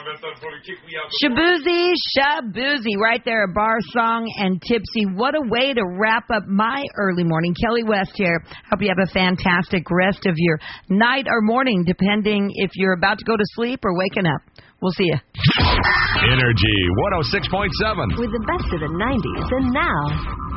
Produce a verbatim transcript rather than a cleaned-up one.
Shabuzi, Shabuzi, right there, a bar song and tipsy. What a way to wrap up my early morning. Kelly West here. Hope you have a fantastic rest of your night or morning, depending if you're about to go to sleep or waking up. We'll see you. Energy one oh six point seven. With the best of the nineties and now.